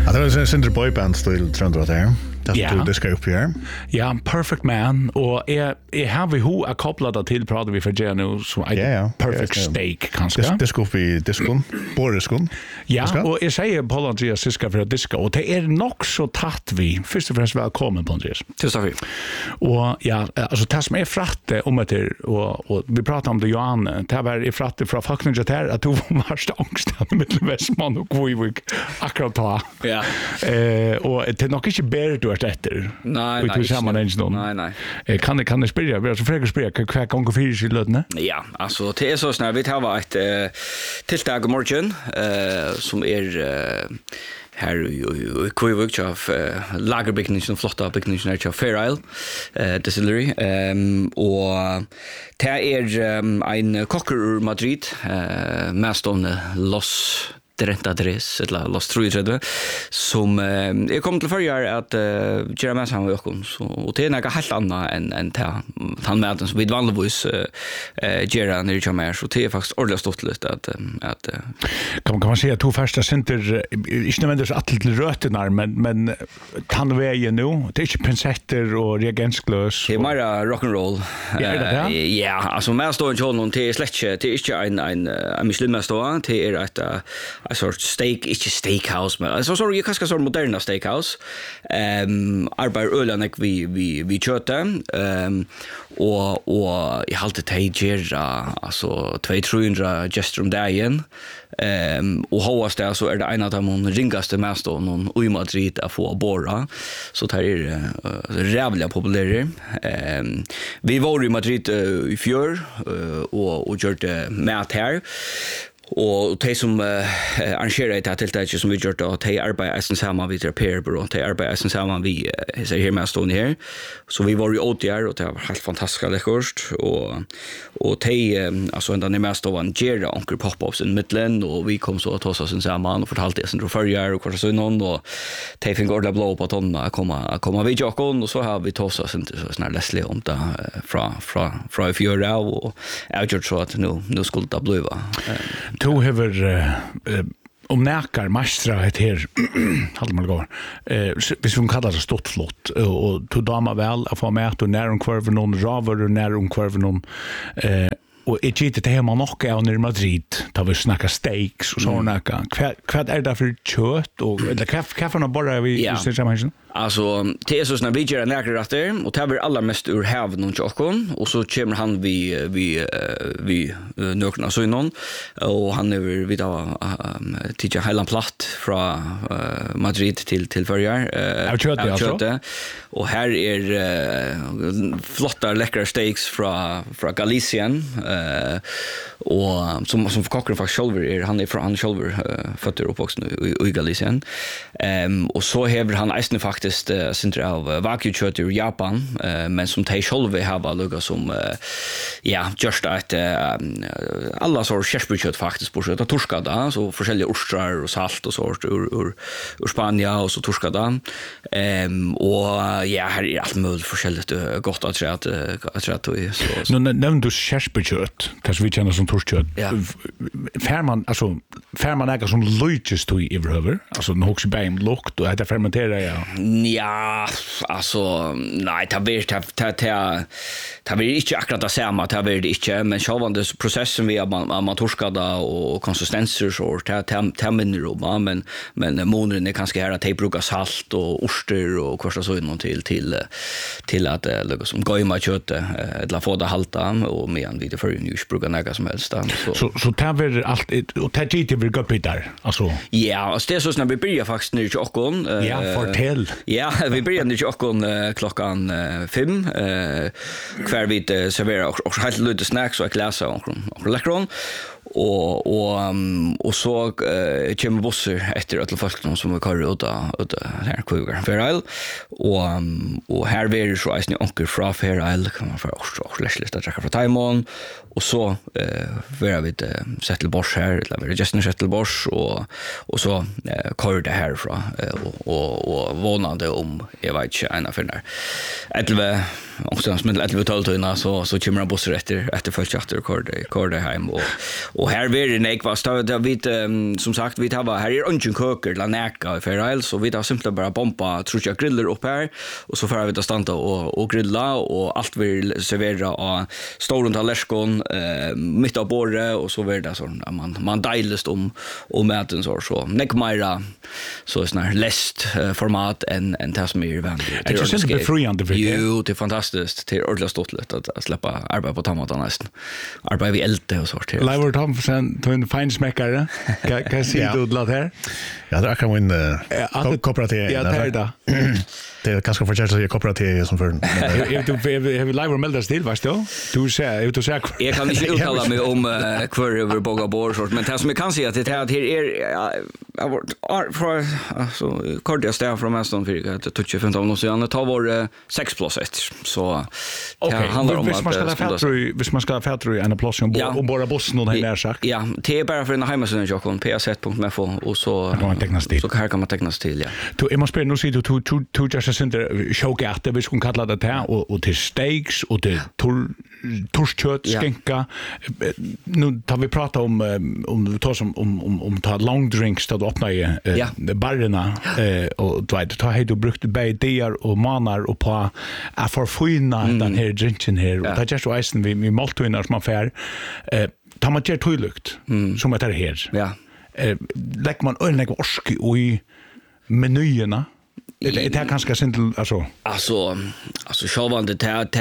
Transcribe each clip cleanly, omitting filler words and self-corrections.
Ja, det var en Cinder boyband-stil, tror jag det. Det diskar upp här. Ja, Perfect Man. Och är har vi hur att koppla det till pratar vi för J nu så Perfect Steak kanske. Disco i diskon. Bordiskon. Ja, och jag säger Paul Andreas Siska för att diska och det är nog så tatt vi. Först och främst välkommen på Andreas. Tusen tack. Och ja, alltså det som är fratte om det och vi pratar om det Johan. Det var i fratte från Falkninget här att du var värst ångsten med Västman och Kvivik akkurat ta. Ja. Och det är nog inte bättre efter. Nej, nej. Kan det spela? Vi har så frågor spela kvar gånger för i lödne. Ja, alltså det är så snart vi har ett tilltag morgon som är här i Kvivik av lagerbyggning som flotta byggning av Fair Isle Distillery och det är en kocker ur Madrid mest om Los Drentadres eller Los Truidrede som jag kom till förra att göra med samma ökon så och det är något helt annat än han med som vid vanligtvis göra när det kommer så det är faktiskt ordentligt stort lite att kan man säga att två första center inte nödvändigtvis att till rötterna men han väger nu det är inte pincetter och reagensglas det är mer rock and roll ja alltså med står inte honom till släcke det är inte en muslimmästare det är ett en sort steakhouse men alltså så är kanske så moderna steakhouse arbetar ölen vi köttet och I halt det ger alltså 200-300 gestor om dagen och hårdast där så är det en av de ringaste mest då någon i Madrid att få borra så det är jävla populärt vi var I Madrid I fjör och gjorde mat här och de som arrangerar det här tilltaget som vi gjort och de arbetar samman vid repairbureau de arbetar samman vi så här med stående här så vi var I åtgärd och det var helt fantastiskt läckert och de alltså ända med stå en gera onkel pop-ups I mitten och vi kom så att ta oss samman och fortalte det sen förr och så någon och de fick ordla blå på tonna komma vid Jakob och så har vi tagit oss inte så snart läsligt om det från I fjör och jag gjort så att nu skulle det bli Du har näkar mastra här hade man går hvis vi kallar det stort flott och to dama väl att få med och när kurvan någon raver och när kurvan och är det här man nog är I Madrid tar vi snacka steaks och såna vad är det för kött och eller kaffarna bara vi just samma alltså det är så när vi gör näkrätter och tar vi alla mest ur havet någon chokon och så kommer han vi nökna så någon och han är vi då till hela platt från Madrid till förjar alltså och här är flotta läckra steaks från Galicien och som kockar faktiskt själv han är från själv fötter uppvuxen I Galicien och så häver han ästen faktiskt center av wagyu-kött ur Japan men som de själva har luggat som just att alla sorts kärsbykött faktiskt på sätt torskada så olika ostrar och salt och sånt ur Spanien och så torskada och här är allt möjligt olika gott att säga att så nu du kärsbykött kanske vi känner som torskkött färman äger som lojtjes to I över alltså den också beim lukt och det fermenterar ja alltså nej det blir inte akkurat det samma det blir det inte men själva processen vi man torskada och konsistenser så det minner om men månaden är kanske här att de brukar salt och oster och korsa så någon till att lägga som goima kött eller få det halta och men vi det för ju brukar några som helst så tar vi allt och det vi går på där alltså ja och det är så när vi börjar faktiskt nu chokon fortell ja vi börjar nu chokon klockan 5 kvar vi serverar och helt lite snacks och klassa och läckron och så kommer bussar efter att folk som kör ut här kvar Fair Isle och här blir det så att onkel från Fair Isle kan man för och läsligt att dra från Taimon och så vill vi Settlebosch här eller vi just Settlebosch och så kör det här från och vånade om jag vet inte en affär där 11 också som 11-12 så kommer bussar efter folk efter kör det hem och Och här är det nekva stöd vi som sagt vi tar här är ungen köker la näka för alltså så vi tar simpelt bara bomba tror jag griller upp här och så får vi ta stanta och grilla och allt vi servera och stora tallerkon mitt av bordet och så vidare så man deilast om maten så nekmera så sån här läst format en det som är vänligt. Det är så befriande för det. Jo, det är fantastiskt. Det är ordentligt stolt att släppa arbeta på tamatan nästan. Arbeta vi älte och sånt. Lever Tom sen till en finsmäckare. Kan se du låt här? Ja, det kan man kooperativ. Ja, det det är ganska förtjänst att jag kooperativ som för. Jag lever meldas till, vad står? Du säger jag kan inte uttala mig om kvar över boga bor sort, men det som jag kan säga att det här är för alltså kordiga stäv från Maston för att toucha 15 år sedan tar vår 6+1 så det handlar om att man ska fätra i en plats om bara bossen och den där sak. Ja, det är bara för en hemsida Jokon psset.mfo och så här kan man tecknas till ja. Du är måste nu se du just center showgate vi skulle kalla det här och till steaks och till torskött skinka nu tar vi prata om tar som om ta long drinks då öppna i barerna och då tar hej du brukte bädar och manar och på att förfina den här drinken här och det just isen vi maltvinnars man fär tar man ger tydligt som det här ja lägger man öl något orsk i menyerna. Det här kanske synd alltså självande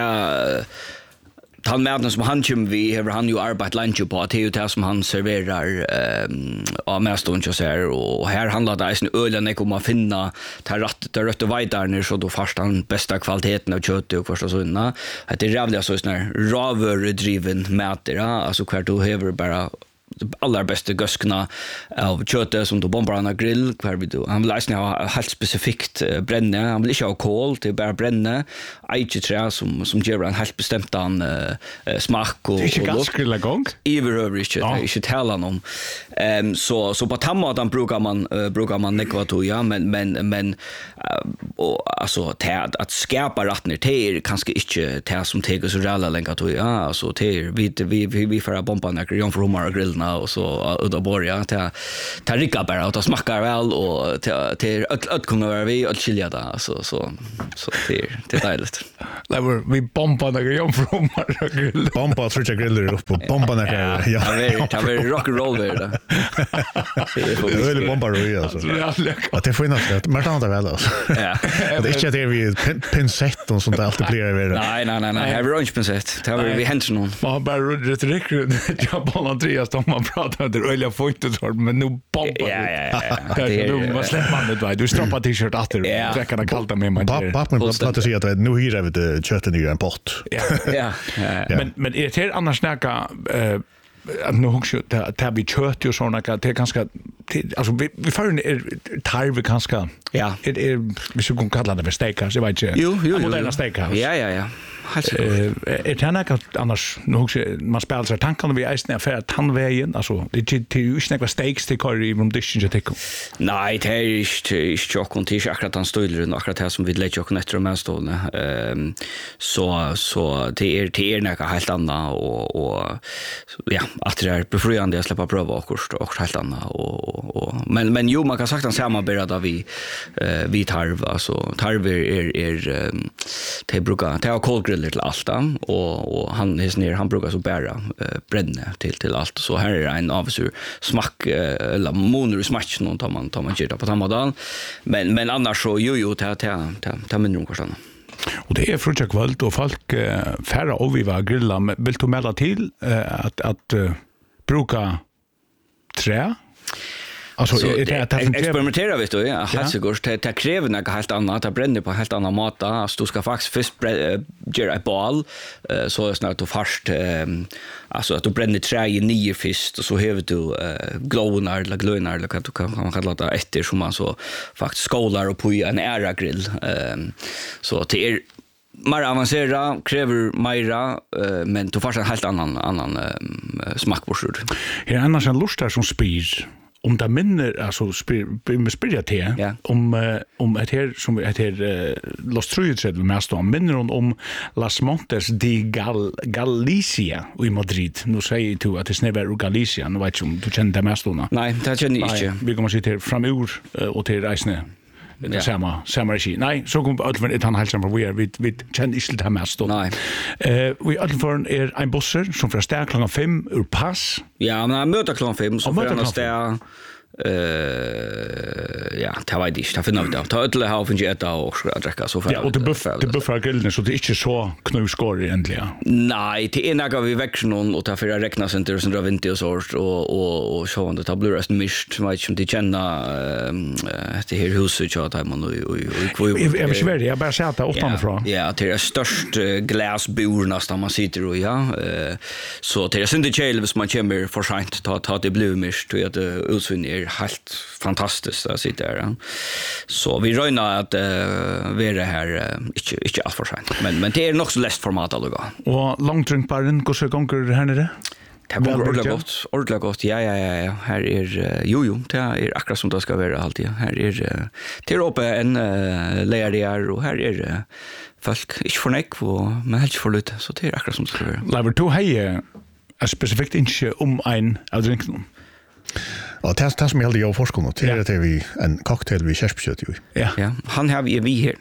han med som han kommer vi har han ju arbetat lunch på det är ju det som han serverar av Maston så här och här handlar det om ölen jag kommer finna det rätt och vidare så då först den bästa kvaliteten av kött och första såna att det är jävligt så sån raverdriven mätare alltså kvar då har bara allra bästa göskna av köttet som då bombar en grill kvar vi då han vill läsa ha helt specifikt bränne han vill inte ha kol till bara bränne eiketrä som ger en helt bestämt smak och det är ganska grilla gång överhuvudligt inte tala om så på tammadan brukar man nekvatoja men och alltså att skapa rättner till kanske inte det som teger så jävla länge att alltså till vi för att bomba när Jon för Homar grillna och så ut av borja ta rika bara och ta smakar väl och till att kunna vara vi att skilja det så det är dejligt. Lever vi bomba när Jon för Homar grill bomba tror jag griller upp på bomba när ja det är rock and roll där det är bomba då alltså att det får in att man tar det väl alltså ja det är inte det vi pinsett och sånt alltid blir det nej have orange pinsett det har vi hänt någon man bara retorik jag på Andreas då man pratar där öliga fotot så men nu bomba du vad släpper man det du stroppar t-shirt åter dräckarna kalta med man pappa pratar sig att nu hyr vi det köttet i en pott ja men är det annars snacka att nu också där vi kött och såna det är ganska alltså vi får tarv ganska ja är vi skulle kunna kalla det för steakhouse jag vet inte jo moderna steakhouse ja det här annars nu också man spelar så tankarna vi är snä för tandvägen alltså det är ju snäcka steaks till curry från dishen jag tycker nej det är chock och det är akkurat han stålar och akkurat det som vi lägger och nätter med stålarna så det är något helt annat och ja att det är befriande att släppa prova och helt annat och men jo man kan sagt han samarbetar vi tarv alltså tarv är det brukar ta kolgrill till allt och han brukar så bära bränne till allt så här är en avsur smak eller moner smak någon tar man gör på tammadan men annars så jo ta mindre kostnader. Och det är frukt kväll och folk färra och vi var grilla men vill du melda till att bruka trä. Alltså det experimentera vet du ja helt säkert det kräver något helt annat att bränna på helt annan mat alltså du ska faktiskt först göra ett ball så snart du först alltså att du bränner trä i 9 först och så har du glownar eller kan du kan kalla det efter som man så faktiskt skålar och på en ära grill så det är mer avancerad kräver mera men du får en helt annan smakborsur. Är annars en lust där som spyr om det minner, alltså spyrja till om ett här som ett här Los Trujutred mest om minner hon om Las Montes de Galicia i Madrid. Nu säger du att det snäver ur Galicia, nu vet jag om du känner det mest då. Nej, det känner jag inte. Vi kommer sitta framur och till reisne. Samma regi. Nej, så kommer öllförn ett han hälsar på vi känner inte det mest då. Nej. Vi öllförn en busser som från stär klockan 5 ur pass. Ja, men möter klockan 5 så för att stär ja, det var det. Det finner vi det. Ta ödle här och finna äta och dricka så för. Ja, och det buffar grillen så det är inte så knusskor egentligen. Nej, det är några vi växer någon och ta för att räkna sig inte sådär vinter och sånt och så det blir resten mist, vet inte om det känna det här huset så att man och jag vill svära, jag bara säger att det är 8 från. Ja, det är störst glasbor nästan man sitter och så det är inte chill som man kommer för sent ta det blir mist och att utsvinner helt fantastiskt att sitta där. Så vi röjnar att vara här inte allt för sent. Men det är nog så läst format att lugga. Och långdrinkbaren, hur så gånger här nere? Det går ordentligt gott. Ja. Här är det är akkurat som det ska vara alltid. Här är till uppe en lärare och här är folk inte för näck men helt för lite så det är akkurat som det ska vara. Lever du hej specifikt inte om en av drinken? Och det som jag hade jag forskar till det är vi en cocktail vi kärspkött ju. Ja. Han har vi här.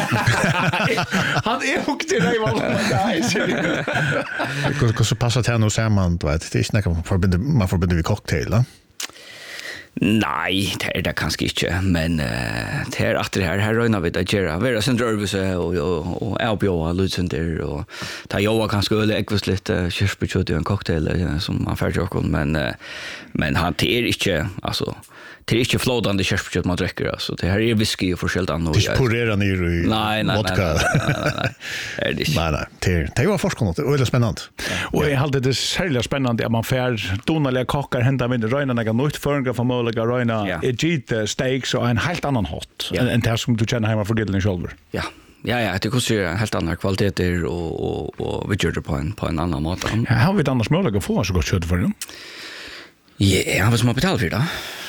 Han är hooked i det Hur så passar det här nu samman då att det är snacka man förbinder vi cocktail. Nej, det är det kanske inte, men det är att det här röjnar vi det göra. Vi är sen drövelse och erbjöa lutsender och ta jobba kanske eller äggvis lite körsbekött i en cocktail som man färger och men han det är inte alltså det är inte flådande körsbekött man dricker alltså det här är whisky och förskällt annat. Det purerar ner i vodka. Nej. Det var forskning det är spännande. Och jag hade det särskilt spännande att man fär donaliga kockar hända med röjna några nytt förringar för möjliga röjna egit steaks och en helt annan hot än det som du känner hemma för gillen själv. Ja, det kostar helt andra kvaliteter och vi gör det på en annan måte. Ja, har vi ett annars möjliga att få så gott kött för det? Ja, vad som har betalt för det.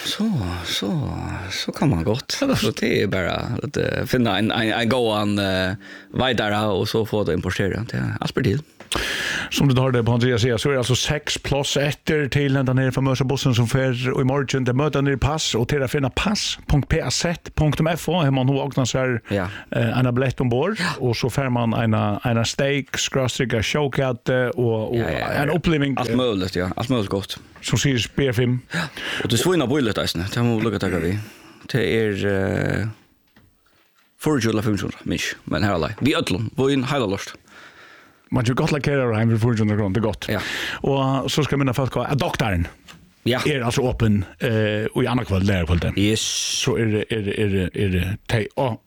Så kan man gott. Så det är bara att finna en gåan vidare och så få det importerat. Det är allt till. Som du hörde på Andreas säga så är det alltså 6 plus 1 till den där nere för Mörsabossen som för i morgon det möter ner pass och till att finna pass.paz.fo har man också så här en biljett ombord och så får man en steak, skråstrika showcat och en upplevelse allt möjligt gott. Som säger spelfilm. Och det svunna bullet alltså. Det måste lukta tagga vi. Det är för jula 500 mish men här alla. Vi öllum, vi in hela lust. Man ju gott lakera hem för 400 kronor, det gott. Ja. Och så ska mina folk att doktorn. Ja. Är alltså öppen och i andra kväll där på det. Yes. Så är det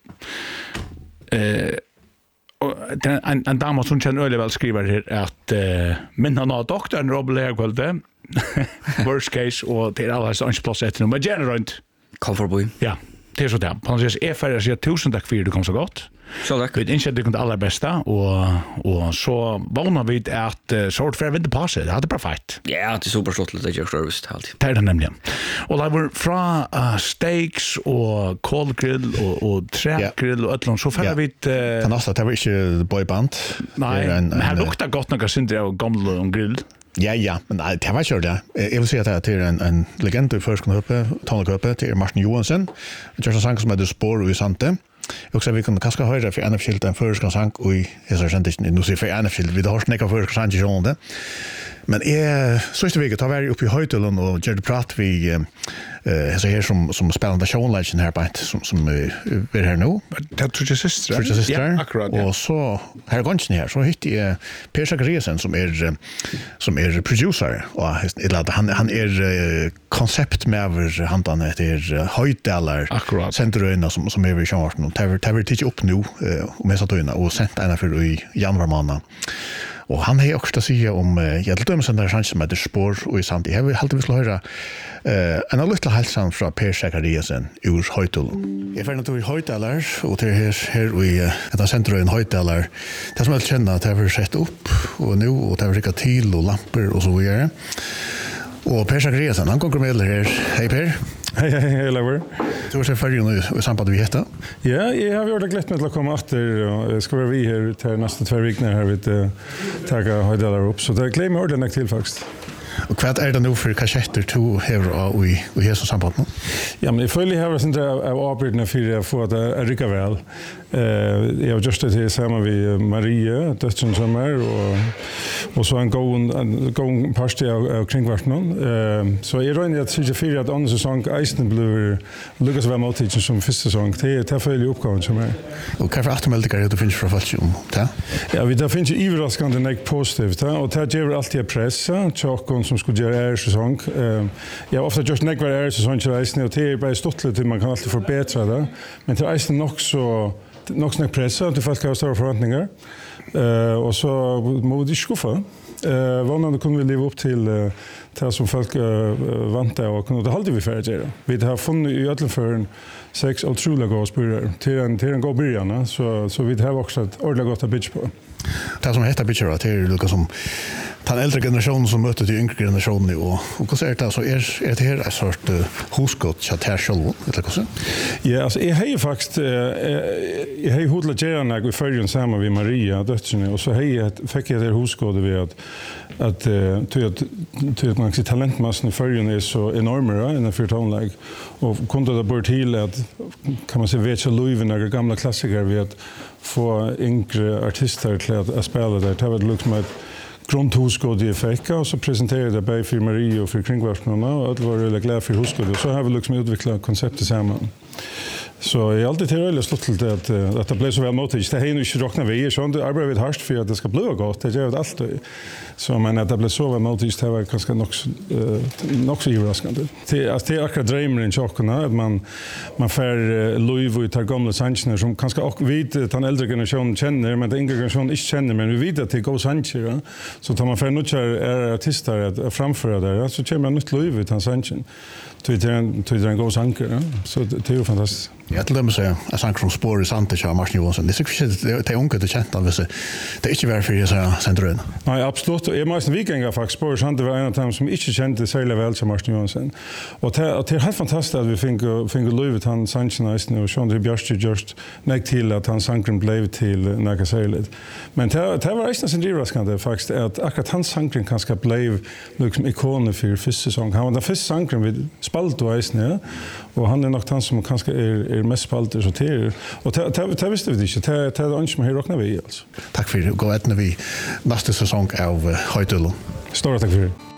en dam som känner öle väl skriver här att men han har doktorn Robert kväll det. Worst case och det är alla såns plus ett nummer generönt. Comfortable. Ja. Det är så där. Han säger för att 1000 tack för det kom så gott. Så tack. Vi inte det kunde allra bästa och så vånar vi att sort för vinter pass det hade perfekt. Ja, det är superstort att jag service helt. Det är det nämligen. Och det var från steaks och cold grill och trägrill och allt så får vi kan också det var inte boyband. Nej, men det luktar gott när syndra och gamla och grill. Ja, men det var kört det. Jag vill säga att det är en legend i förskolan tonguppe till Martin Johansson. Det är en sång som heter Spår i Sante. Jag också vi kan kanske höra för en skilt en förskolan sång och jag så sent inte nu ser för en skilt vi har snäcka förskolan sång ju det. Men så är det tar vi upp i Höjtullen och gör det prat vi så här som spännande showlegend här på som är här nu. Det tror jag syster. Ja, akkurat. Och så här gången här så hittar jag Per Sagresen som är producer och han är koncept med handan heter Höjtalar centrerna som är vi kör nu. Det vill titta upp nu med så att och sent ena för i januari månad. Och han har också att säga om hjälpdömsen där chans med det spår och i sant. Jag vill alltid höra en liten hälsan från Per Sagresen ur Höjtul. Jag får naturligtvis Höjtalar och till här i ett centrum i Höjtalar. Det som jag känner att jag har sett upp och nu och det har riktat till och lampor och så vidare. Och Per Zachariasen, han kommer med här. Hej Per. Hej, Lever. Du har sett färgen nu i samband vi heter. Ja, jag har gjort glätt med att komma efter och jag ska vara vi här till nästa 2 veckor här vid tagga höjdalar upp. Så det glömmer mig ordentligt till faktiskt. Och vad är det nu för kassetter du har i hela samband nu? Ja, men jag följer här sen av avbrytna för att få det är rika väl. Jag har just det här samma vi Maria, döttern som är och så en gång parti av kringvarten. Så jag rör att se för att andra säsong Eisen blir Lucas var mot som första säsong. Det följer uppgåvan som är. Och kan för återmeldingar du finns för falsk om det? Ja, vi där finns ju överraskande nek positivt och det ger alltid pressa chockon som skulle göra säsong. Jag har ofta just nek var säsong till Eisen och det är bara stottligt till man kan alltid förbättra det. Men till Eisen också snack pressa att folk har stora förväntningar. Och så måste vi skuffa. Vanligt kunde vi leva upp till det som folk väntar och kunde det håller vi färdigt. Vi har funnit i alla för 6 otroliga goda spelare till en god början så vi har också ett ordentligt gott att bitch på. Det som heter bitcher att det är lika som den äldre generationen som möter den yngre generationen och vad säger det så är det här en sort husgått chat här själv eller vad så? Ja, alltså jag har ju faktiskt jag har hodlat gärna vi följer samma vi Maria döttern och så fick jag det husgått vi att till man ser talentmassan i följen är så enorma i den fyrtonlag och kunde det bort till att kan man se vet jag Louis några gamla klassiker vi att få yngre artister till att spela där. Det var liksom ett grundhusgård i Feka och så presenterade det bara för Marie och för kringvartnarna och det var väldigt glad för husgård och så har vi liksom utvecklat konceptet samman. Så jag är alltid till slått till att det blev så väl motigt. Det är ju inte råkna vi så det arbetar vi hårt för att det ska bli gott. Det gör det alltid. Så men att det blev så väl motigt det var ganska nog så överraskande. Det är akkurat drömmen i chockarna att man får Louis och tar gamla sanchner som kanske också vet att den äldre generationen känner men den yngre generationen inte känner men vi vet att det går sancher. Så tar man för några artister att framföra där så kommer man nytt Louis utan sanchen. Det är en god sanker. Så det är ju fantastiskt. Jag till dem säga att sanker som spår i Sante och Martin Johansson. Det är det unga det känt av så det är inte värt för jag säga centrum. Nej, absolut. Jag måste vikänga faktiskt spår Sante var en av dem som inte kände sig väl som Martin Johansson. Och det är helt fantastiskt att vi fick Louis han sanchen nästan och Sean Björst just näck till att han sanken blev till några särskilt. Men det var nästan sen överraskande faktiskt att akkurat hans sanken kanske blev liksom ikonen för första säsong. Han var den första sanken vi spalt och Eisen och han är nog han som kanske är mest spalt så till och det visste vi inte det är inte som här räknar vi alltså. Tack för det. Gå ett när vi nästa säsong av Höjtull. Stort tack för det.